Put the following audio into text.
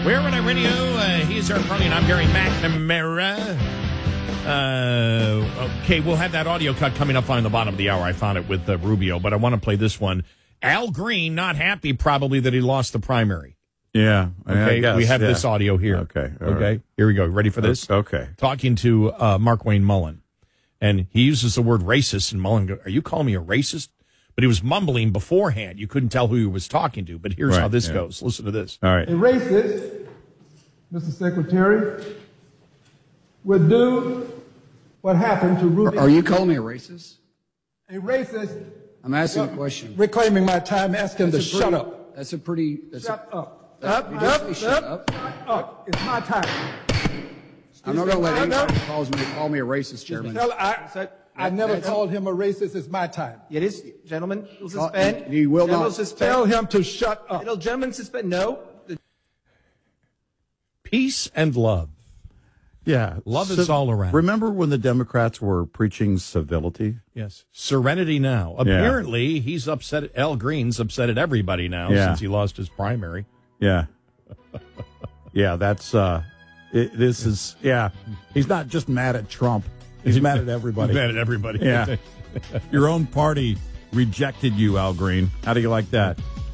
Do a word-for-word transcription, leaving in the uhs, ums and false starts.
We're on radio. Uh, he's our party, and I'm Gary McNamara. Uh, okay, we'll have that audio cut coming up on the bottom of the hour. I found it with uh, Rubio, but I want to play this one. Al Green, not happy probably that he lost the primary. Yeah. Okay, I guess, we have yeah. this audio here. Okay. Okay, Right. here we go. Ready for this? Okay. Talking to uh, Mark Wayne Mullen, and he uses the word racist, and Mullen goes, are you calling me a racist? But he was mumbling beforehand. You couldn't tell who he was talking to, but here's Right, how this yeah. goes. Listen to this. All right. A racist, Mister Secretary, would do what happened to Ruby. Are you calling me a racist? A racist. I'm asking a question. Reclaiming my time, ask him to That's a shut pretty- up. That's a pretty. That's Shut a, up. that's- Up, you up, just say shut up, up. up. It's my time. I'm not going to let Shut anybody up. calls me call me a racist, Chairman. Tell- I, I never that's- called him a racist. It's my time. It is, gentlemen, will Call- suspend. you will Gentlemen not- will suspend. Tell him to shut up. It'll, gentlemen, suspend. No. The- Peace and love. Yeah. Love is all around. Remember when the Democrats were preaching civility? Yes. Serenity now. Apparently, he's upset. Al Green's upset at everybody now Yeah. since he lost his primary. Yeah. yeah, that's, uh, it, this is, yeah. He's not just mad at Trump. He's mad at everybody. He's mad at everybody. Yeah. Your own party rejected you, Al Green. How do you like that?